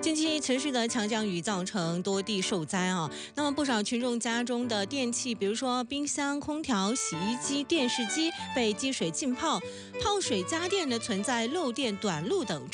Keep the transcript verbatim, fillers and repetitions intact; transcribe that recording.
近期持续的强降雨造成多地受灾啊，那么不少群众家中的电器，比如说冰箱、空调、洗衣机、电视机被积水浸泡，泡水家电的存在漏电、短路等